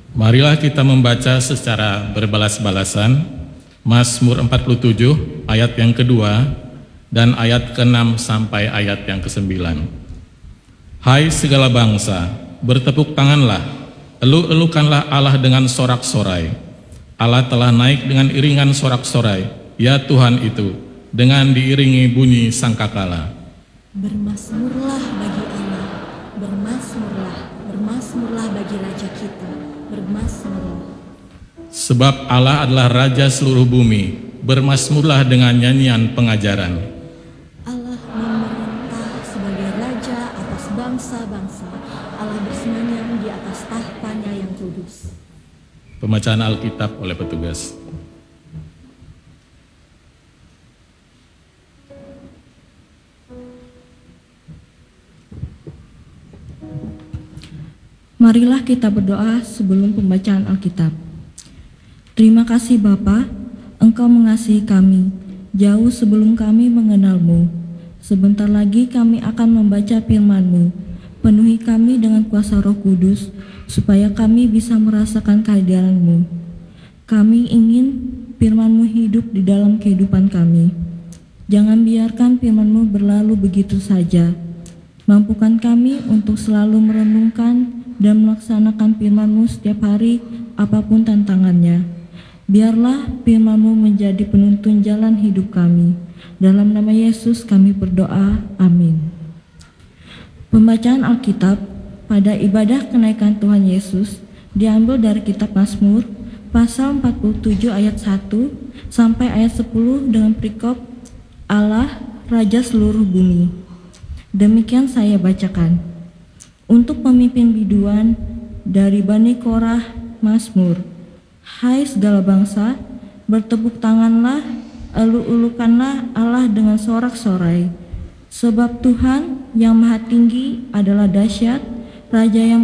Marilah kita membaca secara berbalas-balasan Mazmur 47 ayat yang kedua dan ayat ke-6 sampai ayat yang ke-9. Hai segala bangsa, bertepuk tanganlah, elu-elukanlah Allah dengan sorak-sorai. Allah telah naik dengan iringan sorak-sorai, ya Tuhan itu, dengan diiringi bunyi sangkakala. Bermasmurlah bagi Allah, bermasmurlah bagi Raja kita, bermasmurlah. Sebab Allah adalah Raja seluruh bumi, bermasmurlah dengan nyanyian pengajaran. Allah memerintah sebagai Raja atas bangsa-bangsa, Allah bersemayam di atas tahtanya yang kudus. Pembacaan Alkitab oleh petugas. Marilah kita berdoa sebelum pembacaan Alkitab. Terima kasih Bapa, Engkau mengasihi kami, jauh sebelum kami mengenal-Mu. Sebentar lagi kami akan membaca firman-Mu. Penuhi kami dengan kuasa Roh Kudus, supaya kami bisa merasakan kehadiran-Mu. Kami ingin firman-Mu hidup di dalam kehidupan kami. Jangan biarkan firman-Mu berlalu begitu saja. Mampukan kami untuk selalu merenungkan dan melaksanakan firman-Mu setiap hari, apapun tantangannya. Biarlah firman-Mu menjadi penuntun jalan hidup kami. Dalam nama Yesus kami berdoa, amin. Pembacaan Alkitab pada ibadah kenaikan Tuhan Yesus diambil dari kitab Mazmur, pasal 47 ayat 1 sampai ayat 10 dengan perikop Allah, Raja seluruh bumi. Demikian saya bacakan. Untuk pemimpin biduan dari Bani Korah, Mazmur. Hai segala bangsa, bertepuk tanganlah, elu-elukanlah Allah dengan sorak-sorai. Sebab Tuhan yang Maha Tinggi adalah dahsyat, Raja yang